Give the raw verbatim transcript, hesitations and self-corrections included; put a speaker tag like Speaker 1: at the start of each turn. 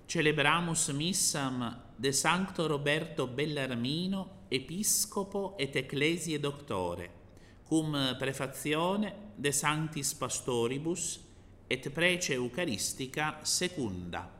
Speaker 1: Celebramus missam de Sancto Roberto Bellarmino, Episcopo et Ecclesiae Doctore, cum prefazione de Sanctis Pastoribus et prece Eucharistica secunda.